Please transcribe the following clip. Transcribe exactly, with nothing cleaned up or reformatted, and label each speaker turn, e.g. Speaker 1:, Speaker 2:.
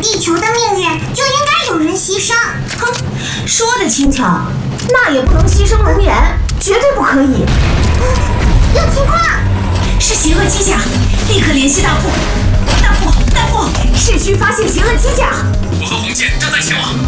Speaker 1: 地球的命运就应该有人牺牲。
Speaker 2: 哼，说的轻巧，那也不能牺牲龙岩，绝对不可以。
Speaker 1: 有情况，
Speaker 2: 是邪恶机甲，立刻联系大副。大副，大副，市区发现邪恶机甲。
Speaker 3: 我和红剑正在前往。